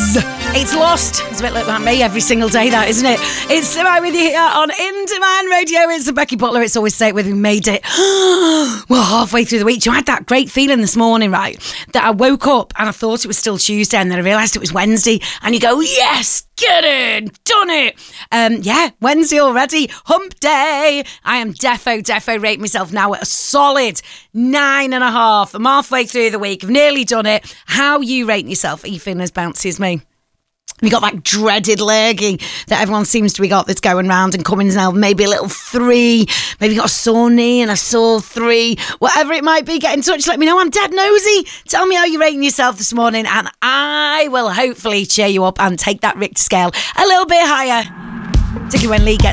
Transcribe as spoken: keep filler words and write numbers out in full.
is. It's Lost. It's a bit like me every single day, that, isn't it? It's Right with you here on In Demand Radio. It's Becky Butler. It's Always Say It With Me. Made it. We're halfway through the week. You had that great feeling this morning, right? That I woke up and I thought it was still Tuesday, and then I realised it was Wednesday. And you go, yes, get in, done it. Um, yeah, Wednesday already. Hump day. I am defo, defo rate myself now at a solid nine and a half. I'm halfway through the week. I've nearly done it. How are you rating yourself? Are you feeling as bouncy as me? We got that dreaded lurgy that everyone seems to be got that's going round and coming now. Maybe a little three. Maybe you got a sore knee and a sore three. Whatever it might be, get in touch. Let me know. I'm dead nosy. Tell me how you're rating yourself this morning, and I will hopefully cheer you up and take that Richter scale a little bit higher. Particularly when Lee gets